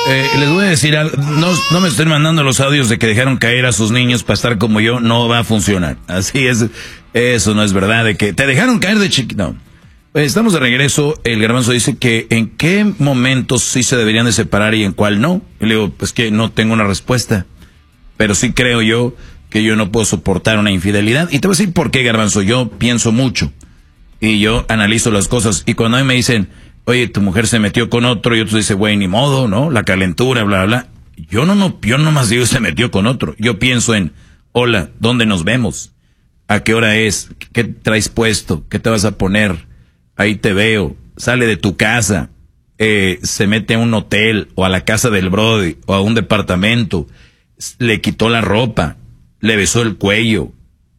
Les voy a decir algo. No me estén mandando los audios de que dejaron caer a sus niños para estar como yo. No va a funcionar. Así es. Eso no es verdad. De que te dejaron caer de chiquito. No. Estamos de regreso. El Garbanzo dice que en qué momentos sí se deberían de separar y en cuál no. Y le digo, pues que no tengo una respuesta. Pero sí creo yo que yo no puedo soportar una infidelidad. Y te voy a decir por qué, Garbanzo. Yo pienso mucho. Y yo analizo las cosas. Y cuando a mí me dicen, oye, tu mujer se metió con otro, y otro dice, güey, ni modo, ¿no? La calentura, bla, bla, bla. Yo nomás digo, se metió con otro. Yo pienso en, hola, ¿dónde nos vemos? ¿A qué hora es? ¿Qué traes puesto? ¿Qué te vas a poner? Ahí te veo. Sale de tu casa. Se mete a un hotel, o a la casa del brody, o a un departamento. Le quitó la ropa. Le besó el cuello.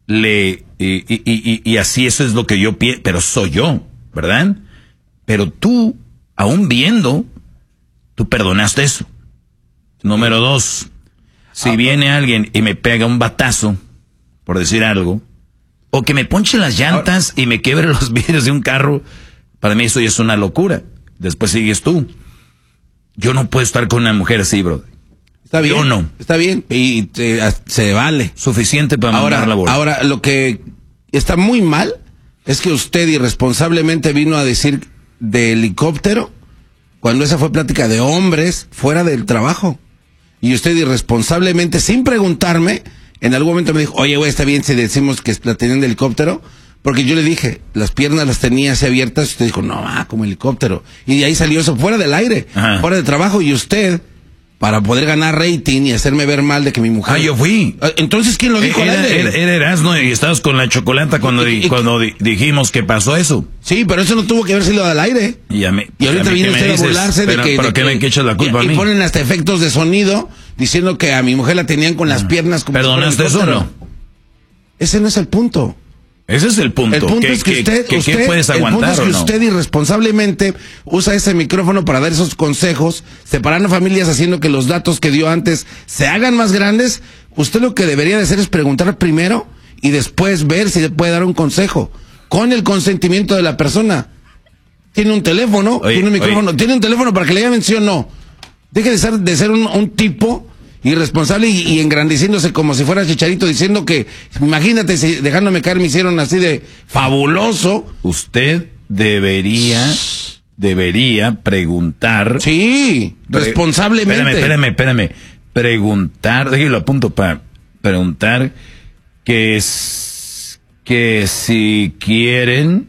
Y así eso es lo que yo pienso. Pero soy yo, ¿verdad? Pero tú, aún viendo, tú perdonaste eso. Número 2, si viene alguien y me pega un batazo, por decir algo, o que me ponche las llantas y me quiebre los vidrios de un carro, para mí eso ya es una locura. Después sigues tú. Yo no puedo estar con una mujer así, bro. Está bien. Yo no. Está bien. Y se vale. Suficiente para mandar la bola. Ahora, lo que está muy mal es que usted irresponsablemente vino a decir de helicóptero cuando esa fue plática de hombres fuera del trabajo. Y usted irresponsablemente, sin preguntarme, en algún momento me dijo, oye, güey, está bien si decimos que la tenían de helicóptero, porque yo le dije, las piernas las tenía así abiertas, y usted dijo, no, como helicóptero. Y de ahí salió eso fuera del aire, fuera de trabajo, y usted, para poder ganar rating y hacerme ver mal de que mi mujer... yo fui. Entonces, ¿quién lo dijo al aire? Era Erasmo y estabas con la chocolata cuando dijimos que pasó eso. Sí, pero eso no tuvo que haber sido al aire. Y ahorita viene usted a burlarse de que... ¿Pero qué me echas la culpa a mí? Y ponen hasta efectos de sonido diciendo que a mi mujer la tenían con las piernas como... ¿Perdonaste eso o no? Ese no es el punto. Ese es el punto. El punto es que usted puedes aguantar, el punto es que usted irresponsablemente usa ese micrófono para dar esos consejos, separando familias, haciendo que los datos que dio antes se hagan más grandes. Usted lo que debería de hacer es preguntar primero y después ver si le puede dar un consejo con el consentimiento de la persona. Tiene un teléfono, tiene un micrófono, tiene un teléfono para que le llamen, sí o no. Deje de ser un tipo irresponsable y engrandeciéndose como si fuera Chicharito, diciendo que, imagínate, si dejándome caer me hicieron así de fabuloso. Usted debería preguntar. Sí, responsablemente. Espérame. Preguntar, déjelo a punto para preguntar que si quieren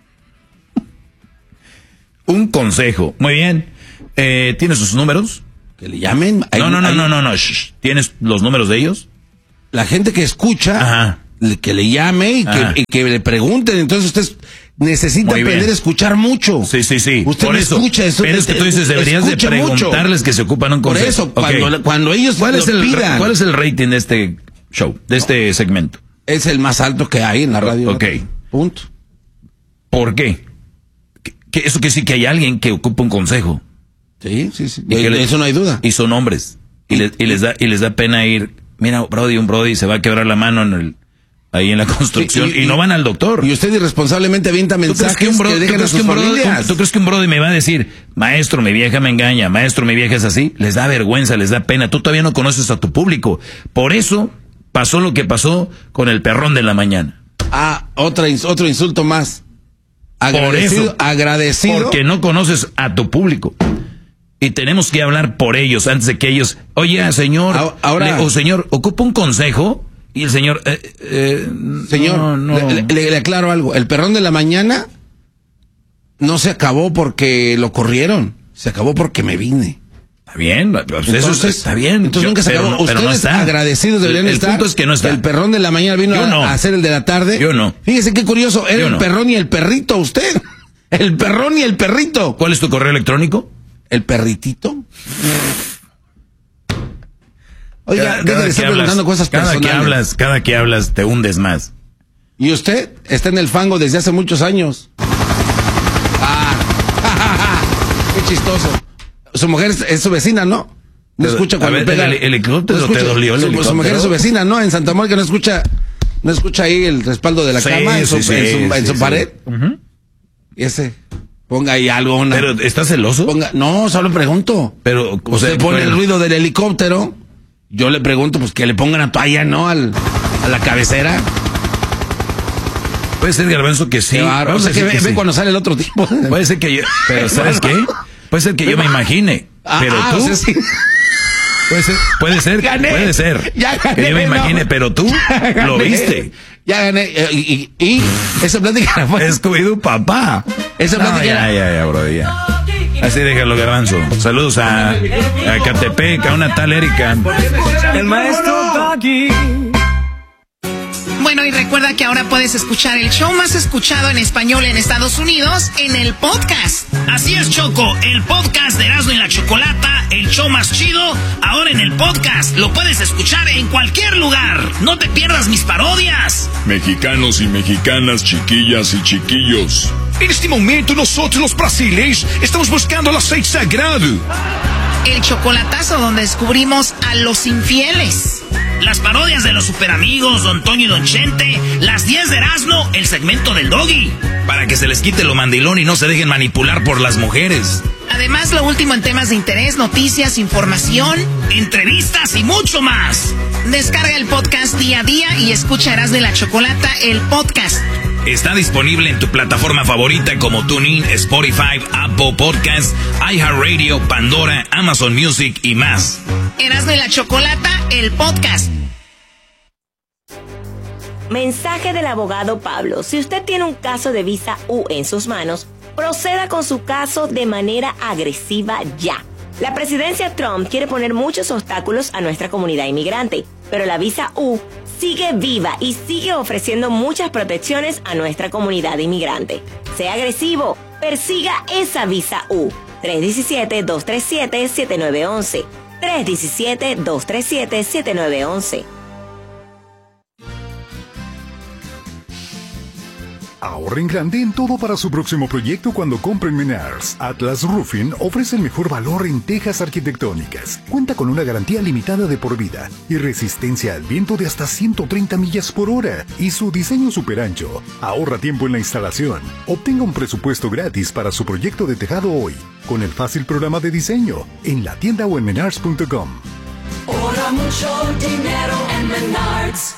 un consejo. Muy bien. ¿Tiene sus números? Que le llamen. No. ¿Tienes los números de ellos? La gente que escucha, que le llame y que le pregunten. Entonces usted necesita aprender a escuchar mucho. Sí. Usted por eso escucha eso. Pero es que tú dices, deberías de preguntarles mucho. Que se ocupan un consejo. Por eso, cuando ellos ¿Cuál es el rating de este show, de este segmento? Es el más alto que hay en la radio. Ok. Punto. ¿Por qué? Eso quiere decir que hay alguien que ocupa un consejo. Sí. Eso no hay duda. Y son hombres. Y les da pena ir. Mira, un Brody se va a quebrar la mano ahí en la construcción y no van al doctor. Y usted irresponsablemente avienta mensajes que dejen a sus familias. ¿Tú crees que un Brody me va a decir, maestro, mi vieja me engaña, maestro, mi vieja es así? Les da vergüenza, les da pena. Tú todavía no conoces a tu público. Por eso pasó lo que pasó con el perrón de la mañana. Otro insulto más. Agradecido. Porque no conoces a tu público. Y tenemos que hablar por ellos antes de que ellos, oye, señor, señor, ocupa un consejo. Y el señor, señor, no. Le aclaro algo. El perrón de la mañana no se acabó porque lo corrieron. Se acabó porque me vine. Está bien, entonces, eso está bien. Entonces nunca se acabó. Ustedes no está. Agradecidos deberían estar. El punto es que no está. El perrón de la mañana vino a hacer el de la tarde. Yo no. Fíjese qué curioso. Era el perrón y el perrito usted. El perrón y el perrito. ¿Cuál es tu correo electrónico? ¿El perritito? Oiga, deja de estar preguntando cosas personales. Cada que hablas te hundes más. Y usted está en el fango desde hace muchos años. Qué chistoso. Su mujer es su vecina, ¿no? No escucha cuando pega. ¿El helicóptero te dolió? Su mujer es su vecina, ¿no? En Santa Mónica no escucha ahí el respaldo de la cama en su pared. Y ese Ponga ahí algo. ¿Pero estás celoso? No, solo pregunto. Pero, usted pone el ruido del helicóptero. Yo le pregunto, pues que le pongan a toalla, ¿no? A la cabecera. Puede ser, Garbanzo, que sí. Vamos a decir que ve cuando sale el otro tipo. Puede ser que yo... Pero, ¿sabes qué? Puede ser que yo me imagine. Pero tú... O sea, sí. Puede ser. Gané. Puede ser. Ya gané. Que yo me imagine, pero tú lo viste. Ya gané. Y esa plática fue... Es tu papá. Esa plática Ya, bro, ya. Así déjalo, Garbanzo. Saludos a Catepec, a una tal Erika. El maestro Doggy. Bueno, y recuerda que ahora puedes escuchar el show más escuchado en español en Estados Unidos en el podcast. Así es, Choco, el podcast de Erasmo y la Chocolata, el show más chido, ahora en el podcast. Lo puedes escuchar en cualquier lugar. No te pierdas mis parodias. Mexicanos y mexicanas, chiquillas y chiquillos. En este momento nosotros los brasileños estamos buscando el aceite sagrado. El chocolatazo donde descubrimos a los infieles. Las parodias de los superamigos, Don Toño y Don Chente, las 10 de Erasmo, el segmento del Doggy. Para que se les quite lo mandilón y no se dejen manipular por las mujeres. Además, lo último en temas de interés, noticias, información, entrevistas y mucho más. Descarga el podcast día a día y escucha Erasmo y la Chocolata, el podcast. Está disponible en tu plataforma favorita como TuneIn, Spotify, Apple Podcasts, iHeartRadio, Pandora, Amazon Music y más. Erasmo y la Chocolata, el podcast. Mensaje del abogado Pablo. Si usted tiene un caso de visa U en sus manos, proceda con su caso de manera agresiva ya. La presidencia Trump quiere poner muchos obstáculos a nuestra comunidad inmigrante, pero la visa U sigue viva y sigue ofreciendo muchas protecciones a nuestra comunidad inmigrante. Sea agresivo, persiga esa visa U. 317-237-7911. 317-237-7911. Ahorren grande en todo para su próximo proyecto cuando compren Menards. Atlas Roofing ofrece el mejor valor en tejas arquitectónicas. Cuenta con una garantía limitada de por vida y resistencia al viento de hasta 130 millas por hora. Y su diseño super ancho. Ahorra tiempo en la instalación. Obtenga un presupuesto gratis para su proyecto de tejado hoy con el fácil programa de diseño en la tienda o en menards.com. Ahorra mucho dinero en Menards.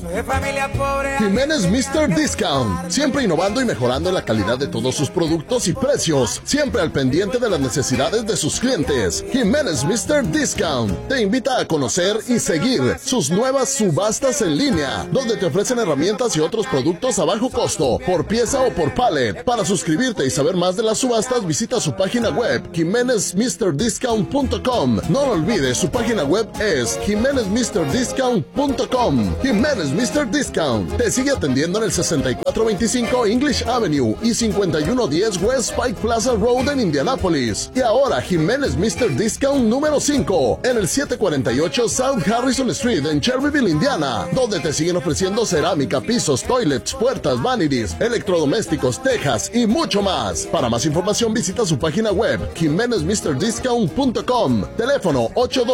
Jiménez Mr. Discount, siempre innovando y mejorando la calidad de todos sus productos y precios, siempre al pendiente de las necesidades de sus clientes. Jiménez Mr. Discount te invita a conocer y seguir sus nuevas subastas en línea, donde te ofrecen herramientas y otros productos a bajo costo, por pieza o por pallet. Para suscribirte y saber más de las subastas, visita su página web, jimenezmrdiscount.com. No lo olvides, su página web es jimenezmrdiscount.com. Jiménez Mr. Discount te sigue atendiendo en el 6425 English Avenue y 5110 West Pike Plaza Road en Indianapolis. Y ahora Jiménez Mr. Discount número 5 en el 748 South Harrison Street en Cherryville, Indiana, donde te siguen ofreciendo cerámica, pisos, toilets, puertas, vanities, electrodomésticos, tejas y mucho más. Para más información visita su página web jimenezmrdiscount.com. Teléfono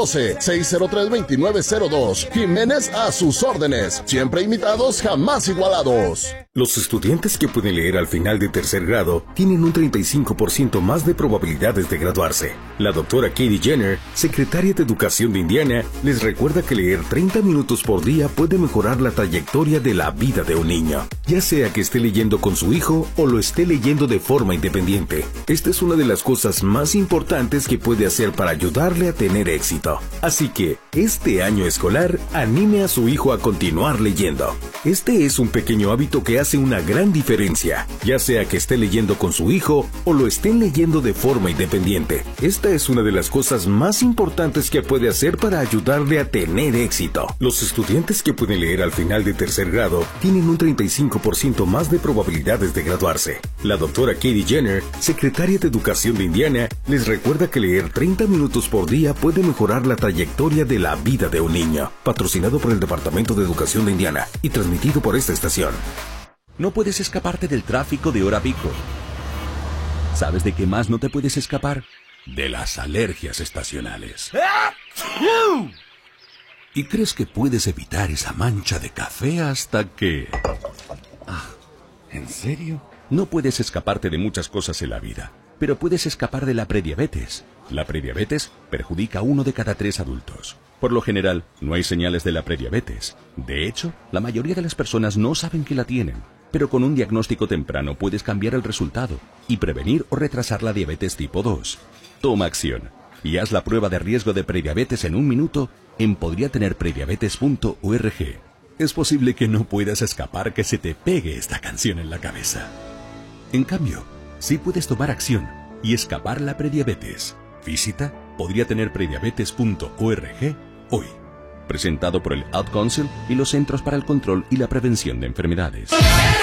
812-603-2902. Jiménez a sus órdenes. Siempre imitados, jamás igualados. Los estudiantes que pueden leer al final de tercer grado tienen un 35% más de probabilidades de graduarse. La doctora Katie Jenner, secretaria de Educación de Indiana, les recuerda que leer 30 minutos por día puede mejorar la trayectoria de la vida de un niño, ya sea que esté leyendo con su hijo o lo esté leyendo de forma independiente. Esta es una de las cosas más importantes que puede hacer para ayudarle a tener éxito. Así que, este año escolar, anime a su hijo a continuar leyendo. Este es un pequeño hábito que hace una gran diferencia, ya sea que esté leyendo con su hijo o lo estén leyendo de forma independiente. Esta es una de las cosas más importantes que puede hacer para ayudarle a tener éxito. Los estudiantes que pueden leer al final de tercer grado tienen un 35% más de probabilidades de graduarse. La doctora Katie Jenner, secretaria de Educación de Indiana, les recuerda que leer 30 minutos por día puede mejorar la trayectoria de la vida de un niño. Patrocinado por el Departamento de Educación de Indiana y transmitido por esta estación. No puedes escaparte del tráfico de hora pico. ¿Sabes de qué más no te puedes escapar? De las alergias estacionales. Y crees que puedes evitar esa mancha de café hasta que... ¿En serio? No puedes escaparte de muchas cosas en la vida, pero puedes escapar de la prediabetes. La prediabetes perjudica a 1 de cada 3 adultos. Por lo general, no hay señales de la prediabetes. De hecho, la mayoría de las personas no saben que la tienen. Pero con un diagnóstico temprano puedes cambiar el resultado y prevenir o retrasar la diabetes tipo 2. Toma acción y haz la prueba de riesgo de prediabetes en 1 minuto en podriatenerprediabetes.org. Es posible que no puedas escapar que se te pegue esta canción en la cabeza. En cambio, sí puedes tomar acción y escapar la prediabetes. Visita podriatenerprediabetes.org hoy. Presentado por el Ad Council y los Centros para el Control y la Prevención de Enfermedades.